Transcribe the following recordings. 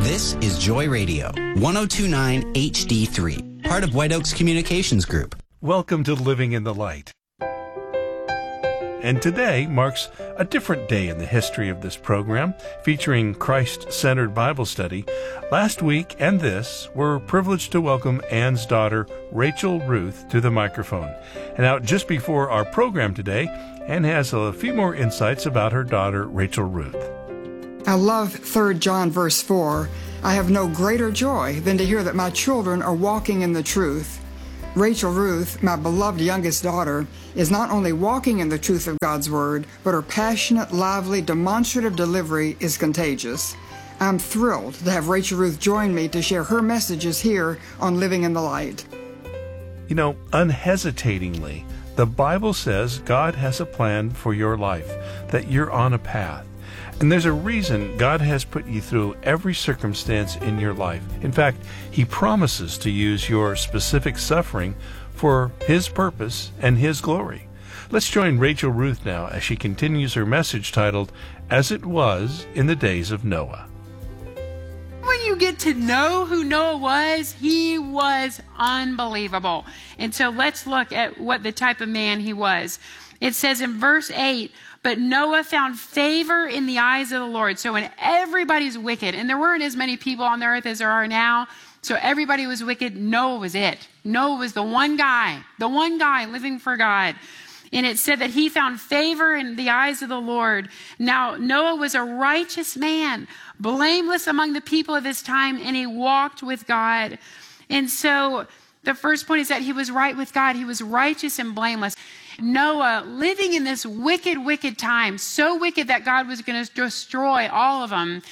This is Joy Radio, 1029 HD3, part of White Oaks Communications Group. Welcome to Living in the Light. And today marks a different day in the history of this program, featuring Christ-centered Bible study. Last week and this, we're privileged to welcome Ann's daughter, Rachel Ruth, to the microphone. And now, just before our program today, Ann has a few more insights about her daughter, Rachel Ruth. I love 3 John verse 4. I have no greater joy than to hear that my children are walking in the truth. Rachel Ruth, my beloved youngest daughter, is not only walking in the truth of God's Word, but her passionate, lively, demonstrative delivery is contagious. I'm thrilled to have Rachel Ruth join me to share her messages here on Living in the Light. You know, unhesitatingly, the Bible says God has a plan for your life, that you're on a path. And there's a reason God has put you through every circumstance in your life. In fact, He promises to use your specific suffering for His purpose and His glory. Let's join Rachel Ruth now as she continues her message titled, As It Was in the Days of Noah. When you get to know who Noah was, he was unbelievable. And so let's look at what the type of man he was. It says in verse 8, but Noah found favor in the eyes of the Lord. So when everybody's wicked, and there weren't as many people on the earth as there are now, so everybody was wicked, Noah was it. Noah was the one guy living for God. And it said that he found favor in the eyes of the Lord. Now, Noah was a righteous man, blameless among the people of his time, and he walked with God. And so the first point is that he was right with God. He was righteous and blameless. Noah, living in this wicked time, so wicked that God was going to destroy all of them,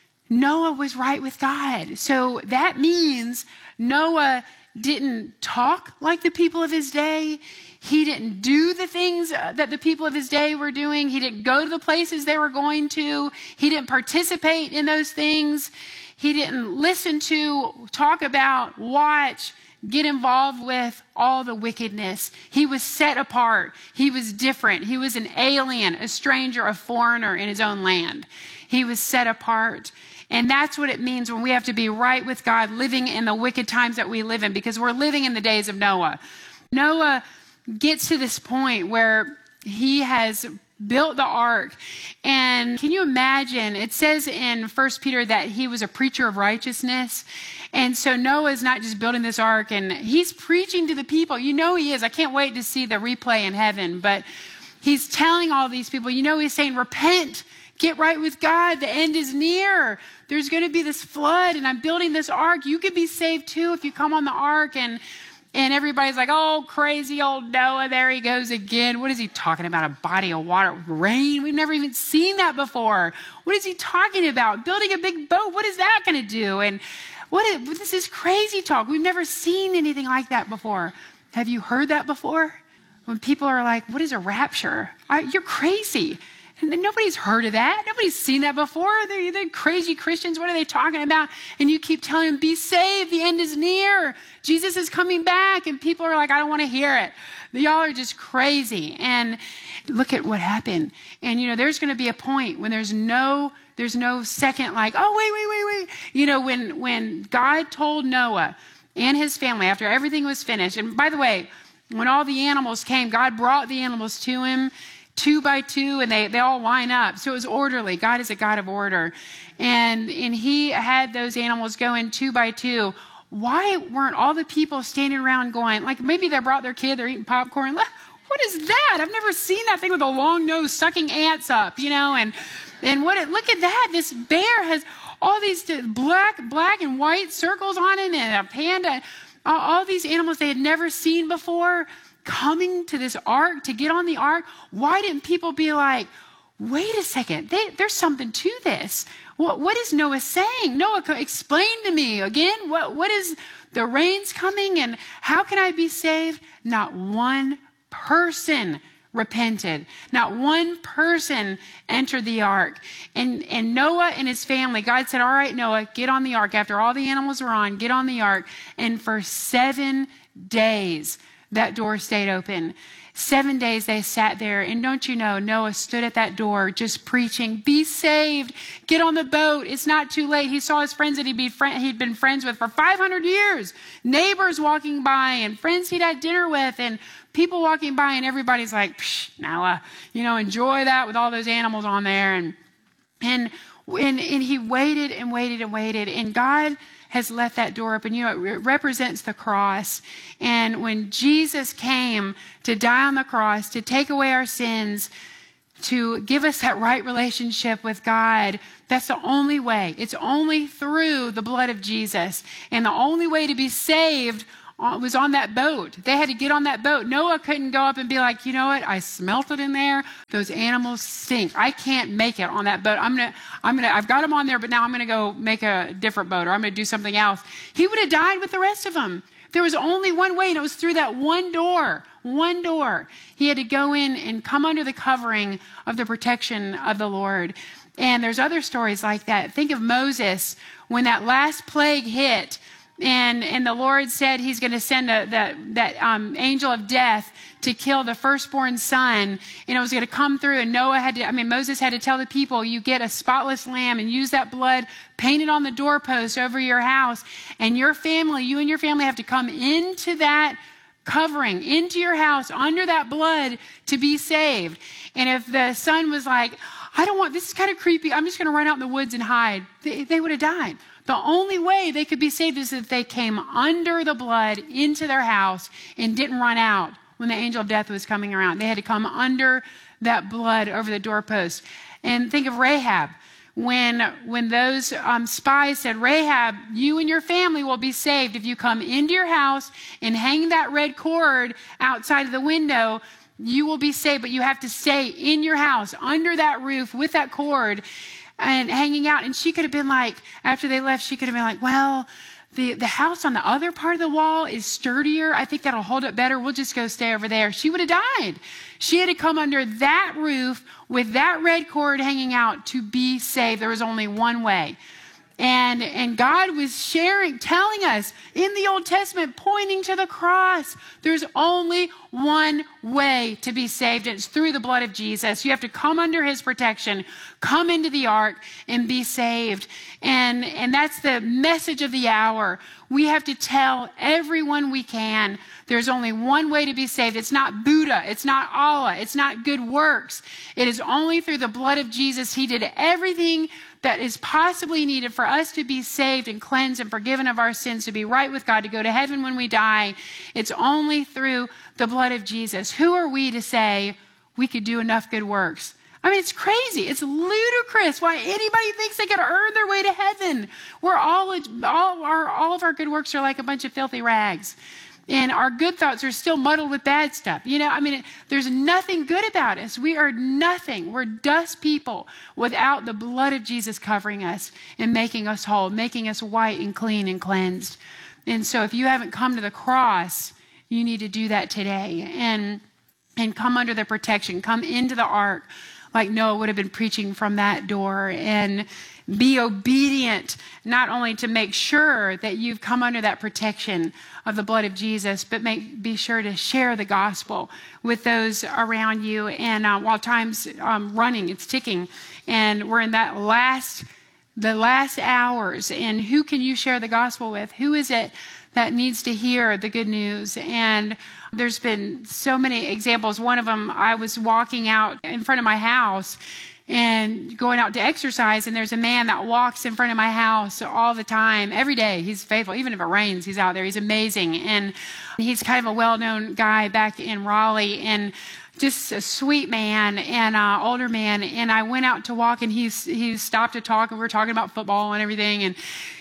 Noah was right with God. So that means Noah didn't talk like the people of his day. He didn't do the things that the people of his day were doing. He didn't go to the places they were going to. He didn't participate in those things. He didn't listen to, talk about, watch, get involved with all the wickedness. He was set apart. He was different. He was an alien, a stranger, a foreigner in his own land. He was set apart. And that's what it means when we have to be right with God, living in the wicked times that we live in, because we're living in the days of Noah. Noah gets to this point where he has built the ark. And can you imagine, it says in 1 Peter that he was a preacher of righteousness. And so Noah is not just building this ark and he's preaching to the people. You know he is. I can't wait to see the replay in heaven. But he's telling all these people, you know, he's saying, repent, get right with God. The end is near. There's going to be this flood and I'm building this ark. You could be saved too if you come on the ark. And everybody's like, oh, crazy old Noah, there he goes again. What is he talking about? A body of water, rain? We've never even seen that before. What is he talking about? Building a big boat, what is that going to do? And this is crazy talk. We've never seen anything like that before. Have you heard that before? When people are like, what is a rapture? You're crazy. And nobody's heard of that. Nobody's seen that before. They're crazy Christians. What are they talking about? And you keep telling them, be saved. The end is near. Jesus is coming back. And people are like, I don't want to hear it. Y'all are just crazy. And look at what happened. And, you know, there's going to be a point when there's no second like, oh, wait. You know, when God told Noah and his family after everything was finished. And by the way, when all the animals came, God brought the animals to him 2 by 2, and they all line up. So it was orderly. God is a God of order. And he had those animals going 2 by 2. Why weren't all the people standing around going, like maybe they brought their kid, they're eating popcorn. What is that? I've never seen that thing with a long nose sucking ants up, you know, and look at that. This bear has all these black and white circles on it, and a panda, all these animals they had never seen before coming to this ark, to get on the ark. Why didn't people be like, wait a second, there's something to this. What is Noah saying? Noah, explain to me again, what is the rain's coming and how can I be saved? Not one person repented. Not one person entered the ark. And Noah and his family, God said, all right, Noah, get on the ark. After all the animals were on, get on the ark. And for 7 days, that door stayed open. 7 days they sat there, and don't you know, Noah stood at that door just preaching, be saved, get on the boat, it's not too late. He saw his friends that he'd been friends with for 500 years, neighbors walking by and friends he'd had dinner with and people walking by, and everybody's like, Noah, enjoy that with all those animals on there. And he waited and waited and waited, and God has left that door open. It represents the cross. And when Jesus came to die on the cross, to take away our sins, to give us that right relationship with God, that's the only way. It's only through the blood of Jesus. And the only way to be saved was on that boat. They had to get on that boat. Noah couldn't go up and be like, you know what? I smelt it in there. Those animals stink. I can't make it on that boat. I've got them on there, but now I'm going to go make a different boat, or I'm going to do something else. He would have died with the rest of them. There was only one way, and it was through that one door. One door. He had to go in and come under the covering of the protection of the Lord. And there's other stories like that. Think of Moses when that last plague hit. And the Lord said he's going to send that angel of death to kill the firstborn son. And it was going to come through. And Moses had to tell the people, you get a spotless lamb and use that blood, paint it on the doorpost over your house. And you and your family have to come into that covering, into your house, under that blood to be saved. And if the son was like, this is kind of creepy, I'm just going to run out in the woods and hide, they would have died. The only way they could be saved is if they came under the blood into their house and didn't run out when the angel of death was coming around. They had to come under that blood over the doorpost. And think of Rahab. When those spies said, Rahab, you and your family will be saved if you come into your house and hang that red cord outside of the window, you will be saved, but you have to stay in your house under that roof with that cord and hanging out. And she could have been like, after they left, she could have been like, well, the house on the other part of the wall is sturdier. I think that'll hold up better. We'll just go stay over there. She would have died. She had to come under that roof with that red cord hanging out to be saved. There was only one way. And God was telling us in the Old Testament, pointing to the cross, there's only one way to be saved. And it's through the blood of Jesus. You have to come under his protection, come into the ark and be saved. And that's the message of the hour. We have to tell everyone we can, there's only one way to be saved. It's not Buddha. It's not Allah. It's not good works. It is only through the blood of Jesus. He did everything that is possibly needed for us to be saved and cleansed and forgiven of our sins, to be right with God, to go to heaven when we die. It's only through the blood of Jesus. Who are we to say we could do enough good works? It's crazy. It's ludicrous why anybody thinks they could earn their way to heaven. All of our good works are like a bunch of filthy rags. And our good thoughts are still muddled with bad stuff. There's nothing good about us. We are nothing. We're dust people without the blood of Jesus covering us and making us whole, making us white and clean and cleansed. And so if you haven't come to the cross, you need to do that today and come under the protection, come into the ark like Noah would have been preaching from that door, and be obedient, not only to make sure that you've come under that protection of the blood of Jesus, but be sure to share the gospel with those around you. And while time's running, it's ticking, and we're in the last hours. And who can you share the gospel with? Who is it that needs to hear the good news? And there's been so many examples. One of them, I was walking out in front of my house and going out to exercise, and there's a man that walks in front of my house all the time, every day. He's faithful. Even if it rains, he's out there. He's amazing. And he's kind of a well-known guy back in Raleigh, and just a sweet man and older man. And I went out to walk, and he stopped to talk, and we were talking about football and everything.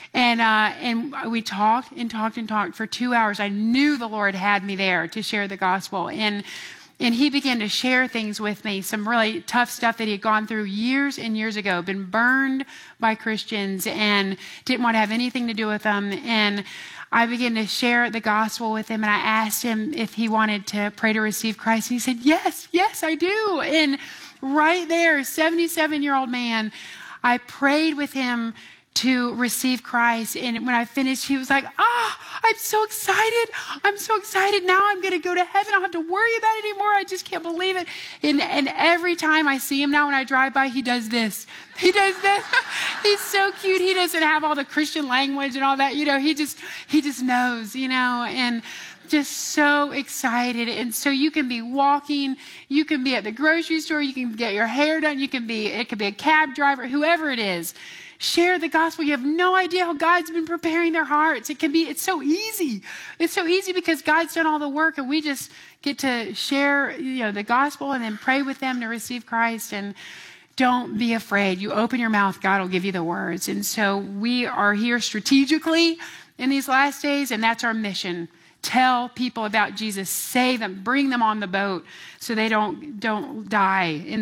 And we talked and talked and talked for 2 hours. I knew the Lord had me there to share the gospel. And he began to share things with me, some really tough stuff that he had gone through years and years ago, been burned by Christians and didn't want to have anything to do with them. And I began to share the gospel with him, and I asked him if he wanted to pray to receive Christ. And he said, yes, I do. And right there, 77-year-old man, I prayed with him to receive Christ. And when I finished, he was like, I'm so excited. I'm so excited. Now I'm going to go to heaven. I don't have to worry about it anymore. I just can't believe it. And every time I see him now when I drive by, he does this. He does this. He's so cute. He doesn't have all the Christian language and all that. He just knows, and just so excited. And so you can be walking, you can be at the grocery store, you can get your hair done, it could be a cab driver, whoever it is. Share the gospel. You have no idea how God's been preparing their hearts. It's so easy. It's so easy because God's done all the work, and we just get to share, the gospel and then pray with them to receive Christ. And don't be afraid. You open your mouth, God will give you the words. And so we are here strategically in these last days, and that's our mission. Tell people about Jesus. Save them. Bring them on the boat so they don't die in